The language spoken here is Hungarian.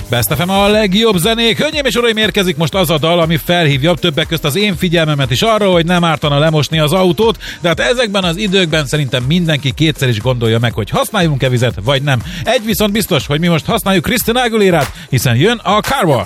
Best FM a legjobb zenék. Hölgyeim és uraim, érkezik most az a dal, ami felhívja többek közt az én figyelmemet is arra, hogy nem ártana lemosni az autót, de hát ezekben az időkben szerintem mindenki kétszer is gondolja meg, hogy használjunk-e vizet, vagy nem. Egy viszont biztos, hogy mi most használjuk Christina Aguilérát, hiszen jön a Car Wash.